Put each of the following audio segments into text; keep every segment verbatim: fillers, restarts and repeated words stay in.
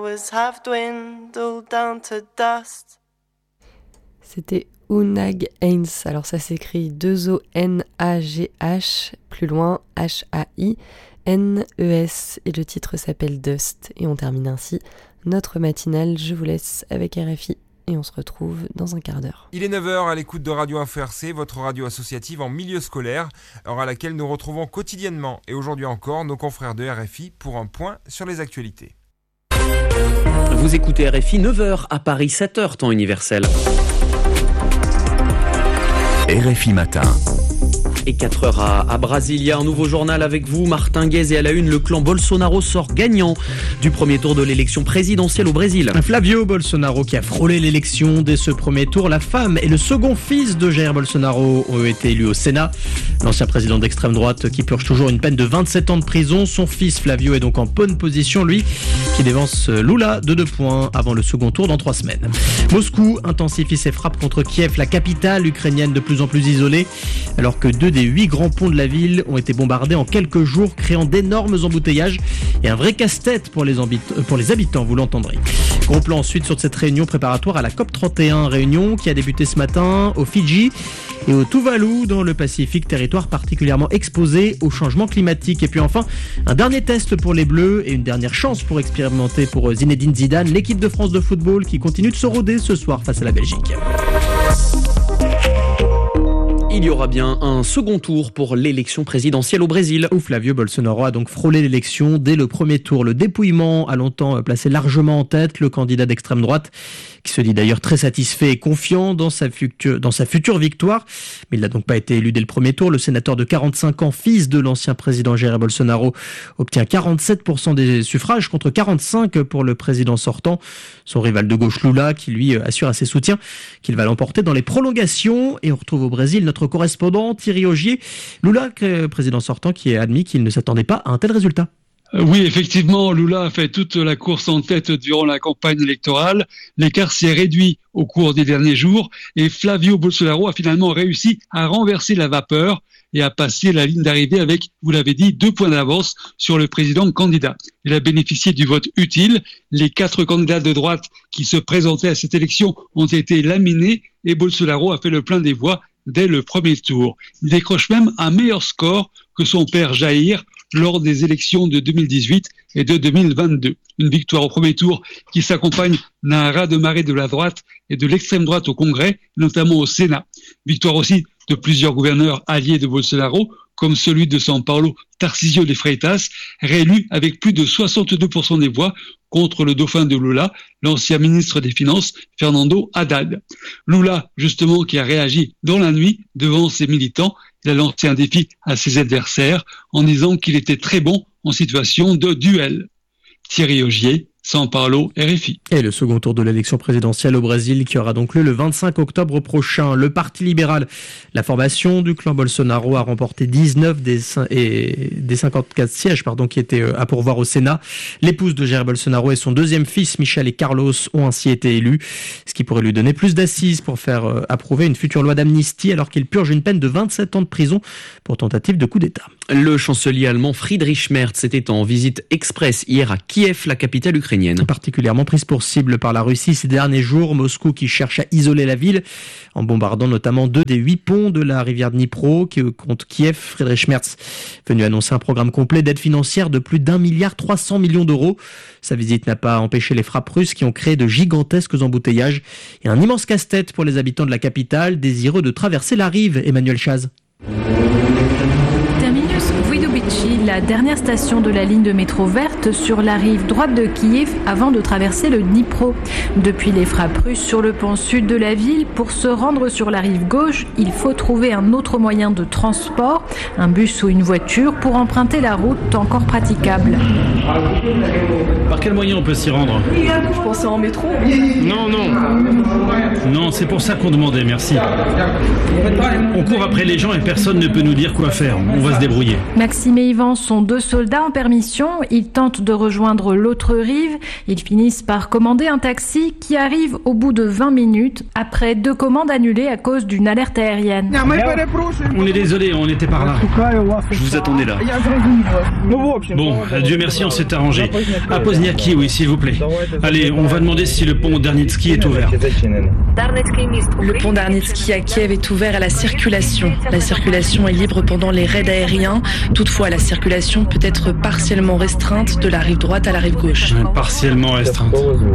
C'était Unag Haynes. Alors ça s'écrit deux O N A G H, plus loin H A I N E S. Et le titre s'appelle Dust. Et on termine ainsi notre matinale. Je vous laisse avec R F I. Et on se retrouve dans un quart d'heure. Il est neuf heures à l'écoute de Radio Info R C, votre radio associative en milieu scolaire, heure à laquelle nous retrouvons quotidiennement et aujourd'hui encore nos confrères de R F I pour un point sur les actualités. Vous écoutez R F I, neuf heures à Paris, sept heures temps universel. R F I Matin. Et quatre heures à, à Brasilia, un nouveau journal avec vous, Martin Guez, et à la une, le clan Bolsonaro sort gagnant du premier tour de l'élection présidentielle au Brésil. Flavio Bolsonaro qui a frôlé l'élection dès ce premier tour. La femme et le second fils de Jair Bolsonaro ont été élus au Sénat. L'ancien président d'extrême droite qui purge toujours une peine de vingt-sept ans de prison. Son fils Flavio est donc en bonne position, lui, qui dévance Lula de deux points avant le second tour dans trois semaines. Moscou intensifie ses frappes contre Kiev, la capitale ukrainienne de plus en plus isolée, alors que deux des huit grands ponts de la ville ont été bombardés en quelques jours, créant d'énormes embouteillages et un vrai casse-tête pour les, ambit- pour les habitants, vous l'entendrez. Gros plan ensuite sur cette réunion préparatoire à la COP trente et un, réunion qui a débuté ce matin au Fidji et au Tuvalu dans le Pacifique, territoire particulièrement exposé au changement climatique. Et puis enfin, un dernier test pour les Bleus et une dernière chance pour expérimenter pour Zinedine Zidane, l'équipe de France de football qui continue de se roder ce soir face à la Belgique. Il y aura bien un second tour pour l'élection présidentielle au Brésil. Où Flavio Bolsonaro a donc frôlé l'élection dès le premier tour. Le dépouillement a longtemps placé largement en tête le candidat d'extrême droite, qui se dit d'ailleurs très satisfait et confiant dans sa future, dans sa future victoire. Mais il n'a donc pas été élu dès le premier tour. Le sénateur de quarante-cinq ans, fils de l'ancien président Jair Bolsonaro, obtient quarante-sept pour cent des suffrages contre quarante-cinq pour le président sortant. Son rival de gauche Lula, qui lui assure à ses soutiens qu'il va l'emporter dans les prolongations. Et on retrouve au Brésil notre correspondant Thierry Augier. Lula, président sortant, qui a admis qu'il ne s'attendait pas à un tel résultat. Oui, effectivement, Lula a fait toute la course en tête durant la campagne électorale. L'écart s'est réduit au cours des derniers jours et Flavio Bolsonaro a finalement réussi à renverser la vapeur et à passer la ligne d'arrivée avec, vous l'avez dit, deux points d'avance sur le président candidat. Il a bénéficié du vote utile. Les quatre candidats de droite qui se présentaient à cette élection ont été laminés et Bolsonaro a fait le plein des voix dès le premier tour. Il décroche même un meilleur score que son père Jair lors des élections de deux mille dix-huit et de deux mille vingt-deux. Une victoire au premier tour qui s'accompagne d'un raz-de-marée de la droite et de l'extrême droite au Congrès, notamment au Sénat. Victoire aussi de plusieurs gouverneurs alliés de Bolsonaro, comme celui de São Paulo, Tarcísio de Freitas, réélu avec plus de soixante-deux pour cent des voix contre le dauphin de Lula, l'ancien ministre des Finances, Fernando Haddad. Lula, justement, qui a réagi dans la nuit devant ses militants, il a lancé un défi à ses adversaires en disant qu'il était très bon en situation de duel. Thierry Augier, São Paulo, R F I. Et le second tour de l'élection présidentielle au Brésil qui aura donc lieu le vingt-cinq octobre prochain. Le Parti libéral, la formation du clan Bolsonaro, a remporté dix-neuf des, et des cinquante-quatre sièges pardon, qui étaient à pourvoir au Sénat. L'épouse de Jair Bolsonaro et son deuxième fils, Michel et Carlos, ont ainsi été élus, ce qui pourrait lui donner plus d'assises pour faire approuver une future loi d'amnistie alors qu'il purge une peine de vingt-sept ans de prison pour tentative de coup d'État. Le chancelier allemand Friedrich Merz était en visite express hier à Kiev, la capitale ukrainienne. Particulièrement prise pour cible par la Russie ces derniers jours, Moscou qui cherche à isoler la ville en bombardant notamment deux des huit ponts de la rivière Dnipro qui compte Kiev. Friedrich Merz venu annoncer un programme complet d'aide financière de plus d'un milliard trois cents millions d'euros. Sa visite n'a pas empêché les frappes russes qui ont créé de gigantesques embouteillages et un immense casse-tête pour les habitants de la capitale désireux de traverser la rive. Emmanuel Chaz. La dernière station de la ligne de métro verte sur la rive droite de Kiev avant de traverser le Dnipro. Depuis les frappes russes sur le pont sud de la ville, pour se rendre sur la rive gauche, il faut trouver un autre moyen de transport, un bus ou une voiture, pour emprunter la route encore praticable. Par quel moyen on peut s'y rendre ? Je pensais en métro. Non, non. Non, c'est pour ça qu'on demandait, merci. On court après les gens et personne ne peut nous dire quoi faire. On va se débrouiller. Maxime et Yvan devant sont deux soldats en permission. Ils tentent de rejoindre l'autre rive. Ils finissent par commander un taxi qui arrive au bout de vingt minutes après deux commandes annulées à cause d'une alerte aérienne. On est désolé, on était par là. Je vous attendais là. Bon, Dieu merci, on s'est arrangé. À Pozniaki, oui, s'il vous plaît. Allez, on va demander si le pont Darnitsky est ouvert. Le pont Darnitsky à Kiev est ouvert à la circulation. La circulation est libre pendant les raids aériens. Toutefois, la circulation peut être partiellement restreinte de la rive droite à la rive gauche. Partiellement restreinte.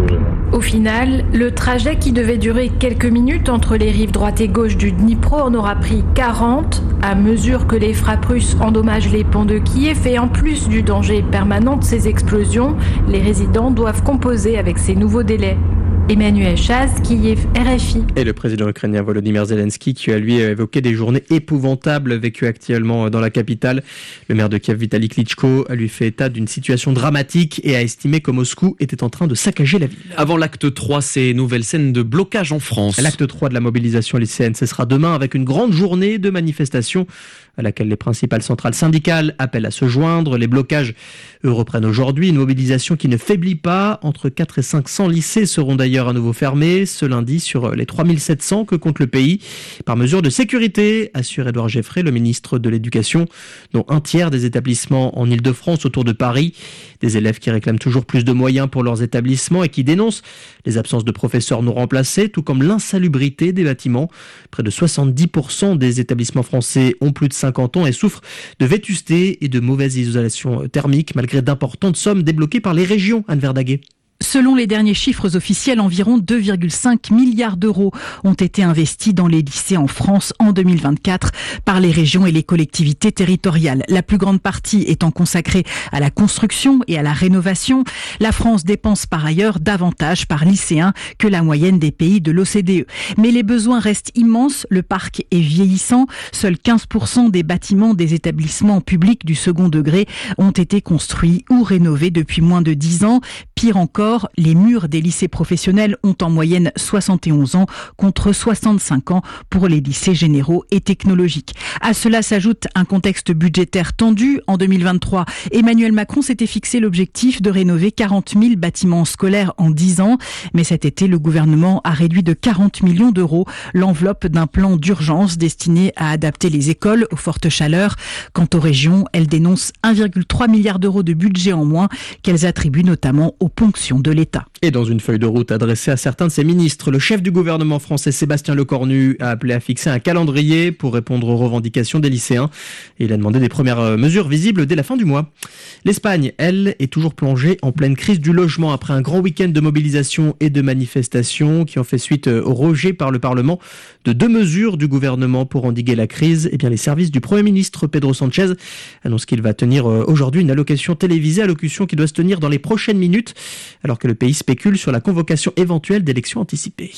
Au final, le trajet qui devait durer quelques minutes entre les rives droite et gauche du Dnipro en aura pris quarante. À mesure que les frappes russes endommagent les ponts de Kiev et en plus du danger permanent de ces explosions, les résidents doivent composer avec ces nouveaux délais. Emmanuel Chaz, Kiev, R F I. Et le président ukrainien Volodymyr Zelensky qui a lui évoqué des journées épouvantables vécues actuellement dans la capitale. Le maire de Kiev, Vitaly Klitschko, a lui fait état d'une situation dramatique et a estimé que Moscou était en train de saccager la ville. Avant l'acte trois, ces nouvelles scènes de blocage en France. L'acte trois de la mobilisation lycéenne cessera demain avec une grande journée de manifestation à laquelle les principales centrales syndicales appellent à se joindre. Les blocages, eux, reprennent aujourd'hui. Une mobilisation qui ne faiblit pas. Entre quatre et cinq cents lycées seront d'ailleurs à nouveau fermés ce lundi sur les trois mille sept cents que compte le pays. Par mesure de sécurité, assure Édouard Geffray, le ministre de l'Éducation, dont un tiers des établissements en Ile-de-France autour de Paris. Des élèves qui réclament toujours plus de moyens pour leurs établissements et qui dénoncent les absences de professeurs non remplacés, tout comme l'insalubrité des bâtiments. Près de soixante-dix pour cent des établissements français ont plus de cinquante ans et souffrent de vétusté et de mauvaise isolation thermique, malgré d'importantes sommes débloquées par les régions. Anne Verdaguet. Selon les derniers chiffres officiels, environ deux virgule cinq milliards d'euros ont été investis dans les lycées en France en deux mille vingt-quatre par les régions et les collectivités territoriales. La plus grande partie étant consacrée à la construction et à la rénovation. La France dépense par ailleurs davantage par lycéen que la moyenne des pays de l'O C D E. Mais les besoins restent immenses, le parc est vieillissant. Seuls quinze pour cent des bâtiments des établissements publics du second degré ont été construits ou rénovés depuis moins de dix ans. Pire encore, les murs des lycées professionnels ont en moyenne soixante et onze ans contre soixante-cinq ans pour les lycées généraux et technologiques. À cela s'ajoute un contexte budgétaire tendu. En deux mille vingt-trois, Emmanuel Macron s'était fixé l'objectif de rénover quarante mille bâtiments scolaires en dix ans. Mais cet été, le gouvernement a réduit de quarante millions d'euros l'enveloppe d'un plan d'urgence destiné à adapter les écoles aux fortes chaleurs. Quant aux régions, elles dénoncent un virgule trois milliard d'euros de budget en moins qu'elles attribuent notamment aux ponctions de l'État. Et dans une feuille de route adressée à certains de ses ministres, le chef du gouvernement français Sébastien Lecornu a appelé à fixer un calendrier pour répondre aux revendications des lycéens. Et il a demandé des premières mesures visibles dès la fin du mois. L'Espagne, elle, est toujours plongée en pleine crise du logement après un grand week-end de mobilisation et de manifestations qui ont fait suite au rejet par le Parlement de deux mesures du gouvernement pour endiguer la crise. Eh bien, les services du Premier ministre Pedro Sánchez annoncent qu'il va tenir aujourd'hui une allocution télévisée, allocution qui doit se tenir dans les prochaines minutes, alors que le pays spécule sur la convocation éventuelle d'élections anticipées.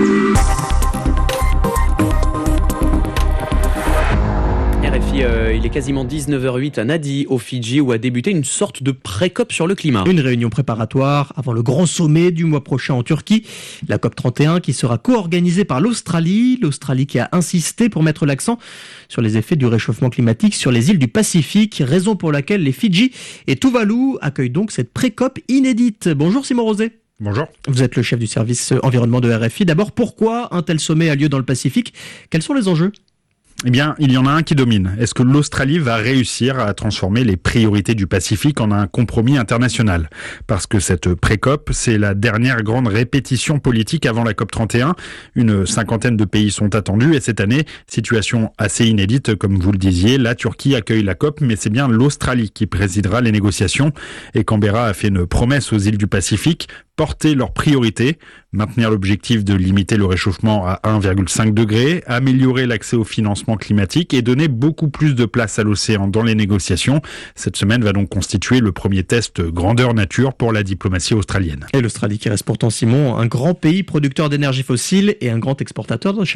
R F I, euh, il est quasiment dix-neuf heures huit à Nadi, aux Fidji, où a débuté une sorte de pré-COP sur le climat. Une réunion préparatoire avant le grand sommet du mois prochain en Turquie, la COP trente et un qui sera co-organisée par l'Australie, l'Australie qui a insisté pour mettre l'accent sur les effets du réchauffement climatique sur les îles du Pacifique, raison pour laquelle les Fidji et Tuvalu accueillent donc cette pré-COP inédite. Bonjour Simon Rosé. Bonjour. Vous êtes le chef du service environnement de R F I. D'abord, pourquoi un tel sommet a lieu dans le Pacifique ? Quels sont les enjeux ? Eh bien, il y en a un qui domine. Est-ce que l'Australie va réussir à transformer les priorités du Pacifique en un compromis international ? Parce que cette pré-COP, c'est la dernière grande répétition politique avant la COP trente et un. Une cinquantaine de pays sont attendus et cette année, situation assez inédite, comme vous le disiez, la Turquie accueille la COP, mais c'est bien l'Australie qui présidera les négociations. Et Canberra a fait une promesse aux îles du Pacifique, porter leurs priorités, maintenir l'objectif de limiter le réchauffement à un virgule cinq degré, améliorer l'accès au financement climatique et donner beaucoup plus de place à l'océan dans les négociations. Cette semaine va donc constituer le premier test grandeur nature pour la diplomatie australienne. Et l'Australie qui reste pourtant, Simon, un grand pays producteur d'énergie fossile et un grand exportateur de charbon.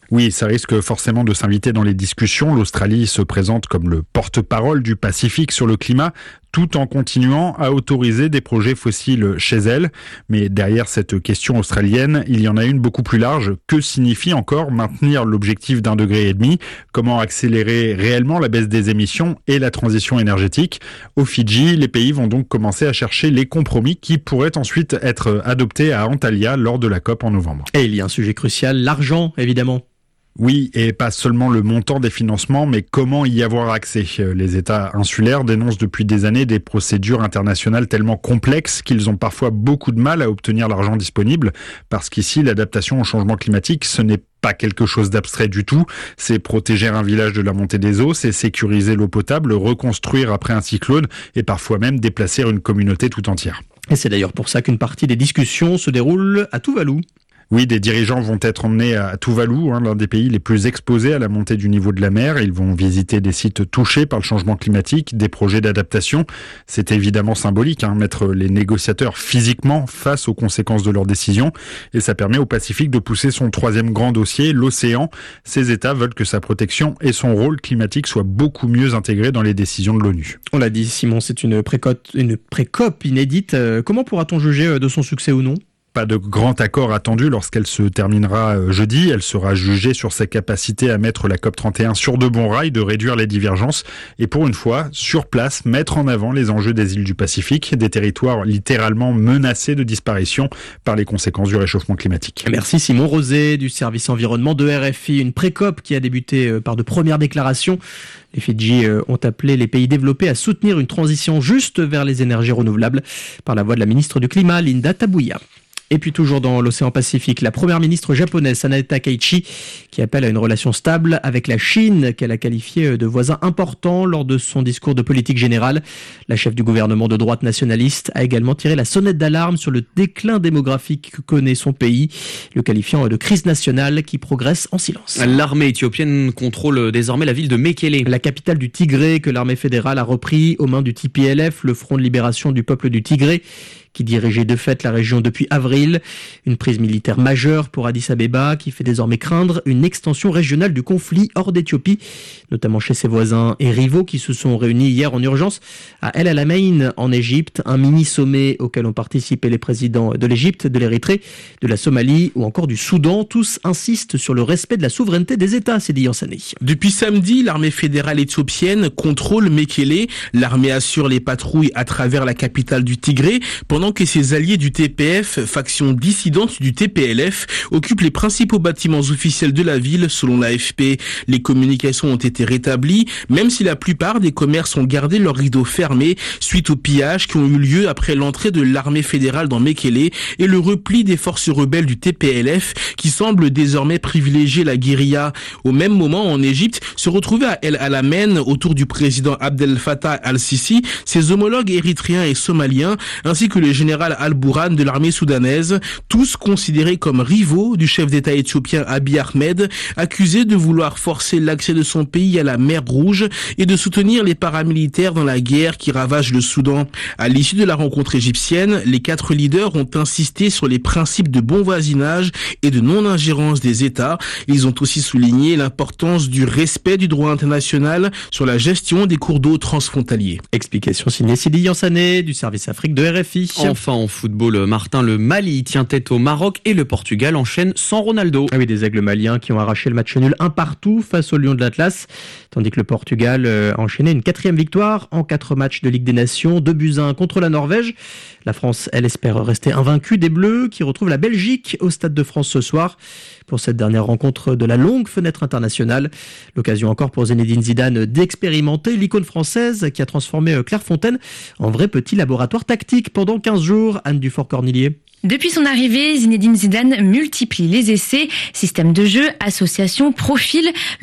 Oui, ça risque forcément de s'inviter dans les discussions. L'Australie se présente comme le porte-parole du Pacifique sur le climat, tout en continuant à autoriser des projets fossiles chez elle. Mais derrière cette question australienne, il y en a une beaucoup plus large. Que signifie encore maintenir l'objectif d'un degré et demi ? Comment accélérer réellement la baisse des émissions et la transition énergétique ? Au Fidji, les pays vont donc commencer à chercher les compromis qui pourraient ensuite être adoptés à Antalya lors de la COP en novembre. Et il y a un sujet crucial, l'argent évidemment. Oui, et pas seulement le montant des financements, mais comment y avoir accès. Les États insulaires dénoncent depuis des années des procédures internationales tellement complexes qu'ils ont parfois beaucoup de mal à obtenir l'argent disponible, parce qu'ici, l'adaptation au changement climatique, ce n'est pas quelque chose d'abstrait du tout. C'est protéger un village de la montée des eaux, c'est sécuriser l'eau potable, reconstruire après un cyclone, et parfois même déplacer une communauté tout entière. Et c'est d'ailleurs pour ça qu'une partie des discussions se déroule à Tuvalu. Oui, des dirigeants vont être emmenés à Tuvalu, hein, l'un des pays les plus exposés à la montée du niveau de la mer. Ils vont visiter des sites touchés par le changement climatique, des projets d'adaptation. C'est évidemment symbolique, hein, mettre les négociateurs physiquement face aux conséquences de leurs décisions. Et ça permet au Pacifique de pousser son troisième grand dossier, l'océan. Ces États veulent que sa protection et son rôle climatique soient beaucoup mieux intégrés dans les décisions de l'ONU. On l'a dit, Simon, c'est une pré-COP, une pré-COP inédite. Comment pourra-t-on juger de son succès ou non ? Pas de grand accord attendu lorsqu'elle se terminera jeudi. Elle sera jugée sur sa capacité à mettre la COP trente et un sur de bons rails, de réduire les divergences et pour une fois, sur place, mettre en avant les enjeux des îles du Pacifique, des territoires littéralement menacés de disparition par les conséquences du réchauffement climatique. Merci Simon Rosé du service environnement de R F I. Une pré-COP qui a débuté par de premières déclarations. Les Fidji ont appelé les pays développés à soutenir une transition juste vers les énergies renouvelables par la voix de la ministre du Climat, Linda Tabuya. Et puis toujours dans l'océan Pacifique, la première ministre japonaise Sanae Takaichi qui appelle à une relation stable avec la Chine qu'elle a qualifiée de voisin important lors de son discours de politique générale. La chef du gouvernement de droite nationaliste a également tiré la sonnette d'alarme sur le déclin démographique que connaît son pays, le qualifiant de crise nationale qui progresse en silence. L'armée éthiopienne contrôle désormais la ville de Mekele. La capitale du Tigré que l'armée fédérale a repris aux mains du T P L F, le Front de libération du peuple du Tigré, qui dirigeait de fait la région depuis avril. Une prise militaire majeure pour Addis Abeba qui fait désormais craindre une extension régionale du conflit hors d'Éthiopie, notamment chez ses voisins et rivaux qui se sont réunis hier en urgence à El Alamein en Égypte, un mini-sommet auquel ont participé les présidents de l'Égypte, de l'Érythrée, de la Somalie ou encore du Soudan. Tous insistent sur le respect de la souveraineté des États, c'est dit Yansané. Depuis samedi, l'armée fédérale éthiopienne contrôle Mekele. L'armée assure les patrouilles à travers la capitale du Tigré, pendant que ses alliés du T P F, faction dissidente du T P L F, occupent les principaux bâtiments officiels de la ville, selon l'A F P. Les communications ont été rétablies, même si la plupart des commerces ont gardé leurs rideaux fermés suite aux pillages qui ont eu lieu après l'entrée de l'armée fédérale dans Mekele et le repli des forces rebelles du T P L F qui semblent désormais privilégier la guérilla. Au même moment, en Égypte, se retrouvaient à El Alamein, autour du président Abdel Fattah al-Sisi, ses homologues érythréens et somaliens, ainsi que le général Al-Bourhan de l'armée soudanaise, tous considérés comme rivaux du chef d'État éthiopien Abiy Ahmed, accusé de vouloir forcer l'accès de son pays à la mer Rouge et de soutenir les paramilitaires dans la guerre qui ravage le Soudan. À l'issue de la rencontre égyptienne, les quatre leaders ont insisté sur les principes de bon voisinage et de non-ingérence des États. Ils ont aussi souligné l'importance du respect du droit international sur la gestion des cours d'eau transfrontaliers. Explication signée Sidi Yansané du service Afrique de R F I. Enfin en football, Martin, le Mali tient tête au Maroc et le Portugal enchaîne sans Ronaldo. Ah oui, des aigles maliens qui ont arraché le match nul un partout face au Lion de l'Atlas, tandis que le Portugal a enchaîné une quatrième victoire en quatre matchs de Ligue des Nations, deux buts à un contre la Norvège. La France, elle, espère rester invaincue des Bleus qui retrouvent la Belgique au Stade de France ce soir pour cette dernière rencontre de la longue fenêtre internationale. L'occasion encore pour Zinedine Zidane d'expérimenter l'icône française qui a transformé Clairefontaine en vrai petit laboratoire tactique pendant quinze jours. Anne Dufort-Cornillier. Depuis son arrivée, Zinedine Zidane multiplie les essais, système de jeu, association, profil.